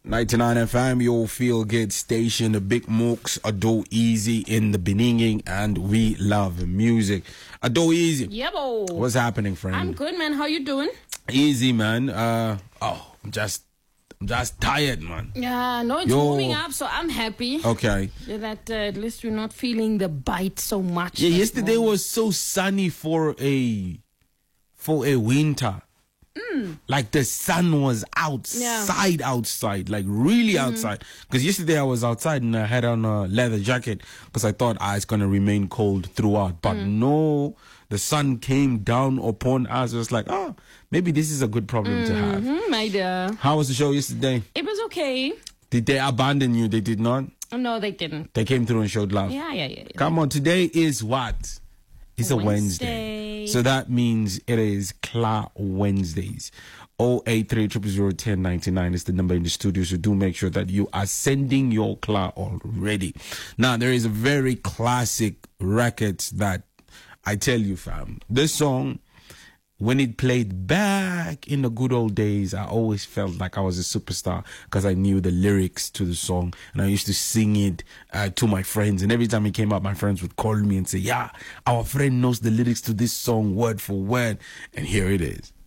99 FM, your feel good station. The Big Mooks, Ado Easy in the beginning, and we love music. Ado Easy. Yebo. What's happening, friend? I'm good, man. How you doing? Easy, man. I'm just tired, man. Yeah, no, it's warming up, so I'm happy. Okay. That at least we're not feeling the bite so much. Yeah, yesterday was so sunny for a winter. Like the sun was outside, like really outside. Because yesterday I was outside and I had on a leather jacket because I thought it's going to remain cold throughout. But no, the sun came down upon us. It was like, maybe this is a good problem to have. My dear. How was the show yesterday? It was okay. Did they abandon you? They did not? No, they didn't. They came through and showed love. Yeah. Come on, today is what? It's a Wednesday. So that means it is Kla Wednesdays. 083-000-1099 is the number in the studio. So do make sure that you are sending your Kla already. Now, there is a very classic record that I tell you, fam. This song, when it played back in the good old days, I always felt like I was a superstar because I knew the lyrics to the song and I used to sing it to my friends. And every time it came out, my friends would call me and say, yeah, our friend knows the lyrics to this song word for word. And here it is.